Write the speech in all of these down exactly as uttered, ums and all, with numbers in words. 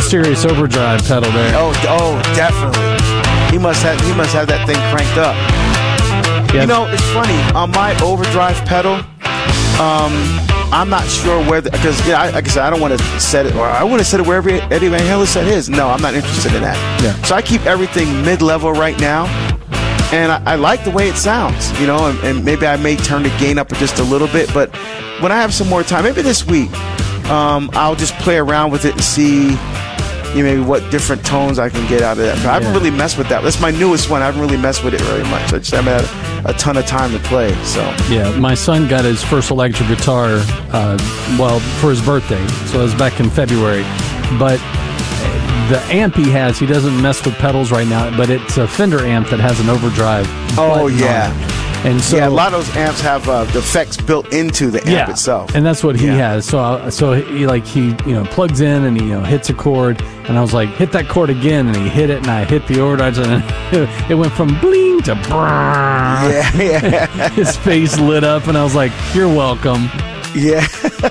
serious overdrive pedal there. Oh, oh, definitely. He must have he must have that thing cranked up. Yep. You know, it's funny on my overdrive pedal. Um, I'm not sure whether because yeah, I, like I said, I don't want to set it or I want to set it wherever Eddie Van Halen set his. No, I'm not interested in that. Yeah. So I keep everything mid-level right now, and I, I like the way it sounds. You know, and, and maybe I may turn the gain up just a little bit, but when I have some more time, maybe this week, um, I'll just play around with it and see, you know, maybe what different tones I can get out of that. I haven't yeah. really messed with that. That's my newest one. I haven't really messed with it very much. I just haven't had a, a ton of time to play. So yeah, my son got his first electric guitar, uh, well, for his birthday. So it was back in February. But the amp he has, he doesn't mess with pedals right now, but it's a Fender amp that has an overdrive. Oh, yeah. And so, yeah, a lot of those amps have uh, the effects built into the amp yeah, itself, and that's what he yeah. has. So, uh, so he like he you know plugs in and he you know hits a chord, and I was like, hit that chord again, and he hit it, and I hit the overdrive, and it went from bling to brrrr. Yeah, yeah. His face lit up, and I was like, you're welcome. Yeah.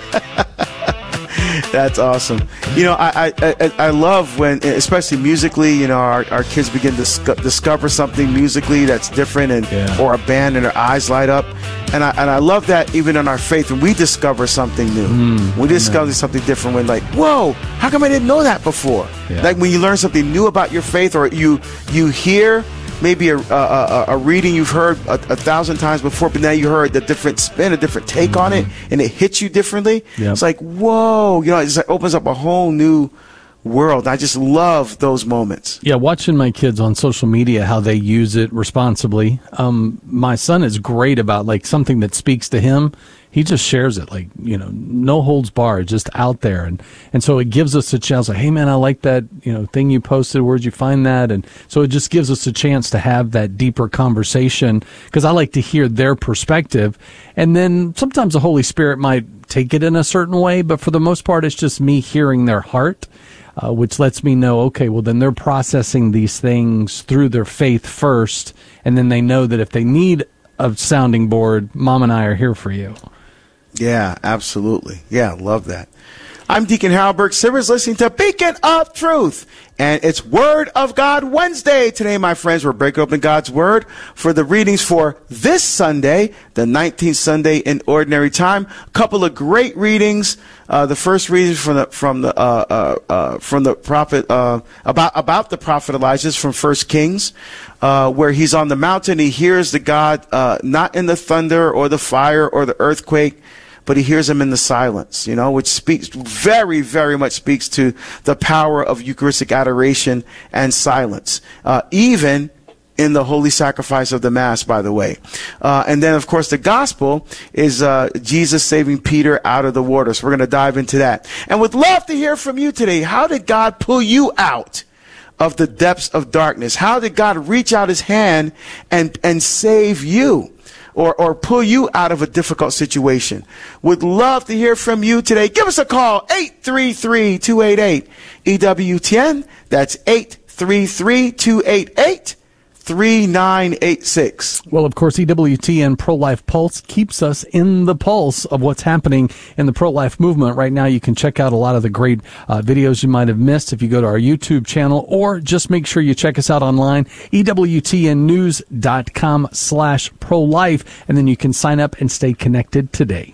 That's awesome. You know, I, I I love when, especially musically, you know, our, our kids begin to sc- discover something musically that's different, and yeah. or a band, and their eyes light up. And I and I love that even in our faith when we discover something new, mm, we discover something different. When like, whoa, how come I didn't know that before? Yeah. Like when you learn something new about your faith, or you you hear maybe a, a, a reading you've heard a, a thousand times before, but now you heard the different spin, a different take mm-hmm. on it, and it hits you differently. Yep. It's like, whoa, you know, it just opens up a whole new world. I just love those moments. Yeah, watching my kids on social media, how they use it responsibly. Um, my son is great about like something that speaks to him. He just shares it, like, you know, no holds barred, just out there. And, and so it gives us a chance, like, hey, man, I like that, you know, thing you posted. Where'd you find that? And so it just gives us a chance to have that deeper conversation, because I like to hear their perspective. And then sometimes the Holy Spirit might take it in a certain way, but for the most part, it's just me hearing their heart, uh, which lets me know, okay, well, then they're processing these things through their faith first, and then they know that if they need a sounding board, Mom and I are here for you. Yeah, absolutely. Yeah, love that. I'm Deacon Harold Burke Sivers, listening to Beacon of Truth, and it's Word of God Wednesday. Today, my friends, we're breaking open God's Word for the readings for this Sunday, the nineteenth Sunday in Ordinary Time. A couple of great readings. Uh, the first reading from the from the uh, uh, uh, from the prophet uh, about about the prophet Elijah is from First Kings, uh, where he's on the mountain. He hears the God uh, not in the thunder or the fire or the earthquake, but he hears him in the silence, you know, which speaks very, very much speaks to the power of Eucharistic adoration and silence, uh, even in the holy sacrifice of the Mass, by the way. Uh, and then, of course, the gospel is uh, Jesus saving Peter out of the water. So we're going to dive into that. And would love to hear from you today. How did God pull you out of the depths of darkness? How did God reach out his hand and, and save you? Or, or pull you out of a difficult situation? Would love to hear from you today. Give us a call, eight three three, two eight eight, E W T N. That's eight three three, two eight eight, three nine eight six. Well, of course, E W T N Pro-Life Pulse keeps us in the pulse of what's happening in the pro-life movement. Right now, you can check out a lot of the great uh, videos you might have missed if you go to our YouTube channel, or just make sure you check us out online, E W T N news dot com slash pro-life, and then you can sign up and stay connected today.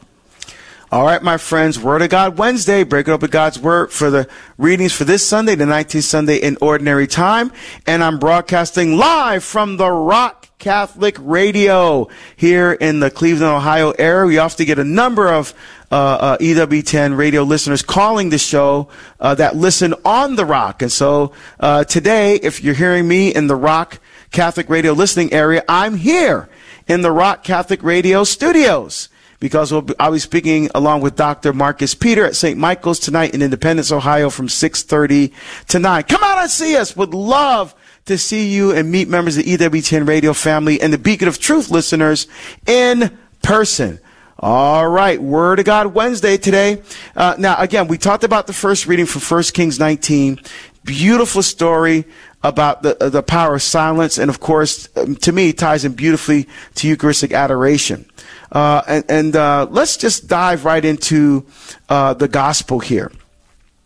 All right, my friends, Word of God Wednesday, breaking open God's Word for the readings for this Sunday, the nineteenth Sunday in Ordinary Time. And I'm broadcasting live from the Rock Catholic Radio here in the Cleveland, Ohio area. We often get a number of uh, uh, E W T N radio listeners calling the show uh, that listen on the Rock. And so uh, today, if you're hearing me in the Rock Catholic Radio listening area, I'm here in the Rock Catholic Radio studios, because we'll be, I'll be speaking along with Doctor Marcus Peter at Saint Michael's tonight in Independence, Ohio from six thirty to nine. Come out and see us. Would love to see you and meet members of the E W T N Radio family and the Beacon of Truth listeners in person. All right, Word of God Wednesday today. Uh, now, again, we talked about the first reading from First Kings nineteen. Beautiful story about the, the power of silence, and, of course, to me, ties in beautifully to Eucharistic adoration. Uh, and and uh, let's just dive right into uh, the gospel here.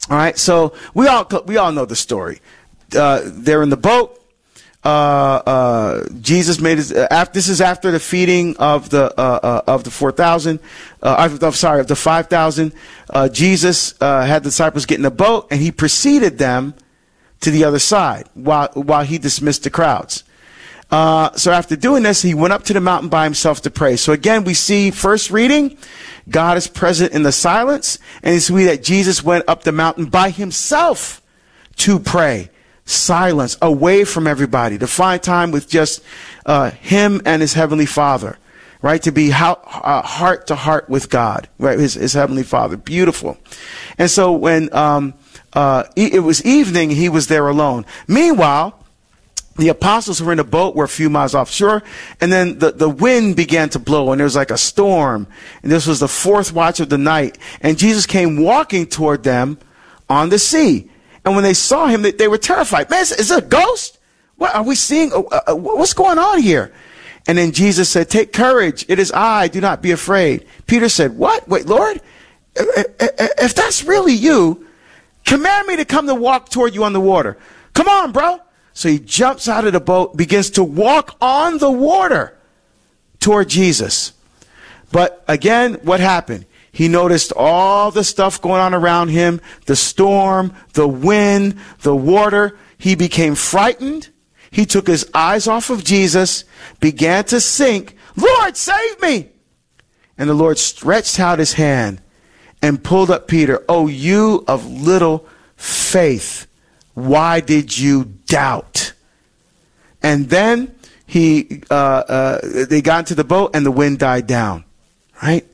All right, so we all we all know the story. Uh, they're in the boat. Uh, uh, Jesus made his. Uh, after, this is after the feeding of the uh, uh, of the four thousand. Uh, I'm sorry, of the five thousand. Uh, Jesus uh, had the disciples get in the boat, and he preceded them to the other side while while he dismissed the crowds. Uh, so after doing this, he went up to the mountain by himself to pray. So again, we see first reading, God is present in the silence, and we see that Jesus went up the mountain by himself to pray. Silence, away from everybody, to find time with just uh, him and his heavenly Father, right? To be ho- uh, heart to heart with God, right? His, his heavenly Father. Beautiful. And so when um, uh, e- it was evening, he was there alone. Meanwhile, the apostles who were in a boat were a few miles offshore, and then the, the wind began to blow, and there was like a storm, and this was the fourth watch of the night, and Jesus came walking toward them on the sea. And when they saw him, they, they were terrified. Man, is, is it a ghost? What are we seeing? Uh, uh, what's going on here? And then Jesus said, take courage. It is I. Do not be afraid. Peter said, what? Wait, Lord, if that's really you, command me to come to walk toward you on the water. Come on, bro. So he jumps out of the boat, begins to walk on the water toward Jesus. But again, what happened? He noticed all the stuff going on around him, the storm, the wind, the water. He became frightened. He took his eyes off of Jesus, began to sink. Lord, save me! And the Lord stretched out his hand and pulled up Peter. Oh, you of little faith, why did you doubt? And then he, uh, uh, they got into the boat and the wind died down, right?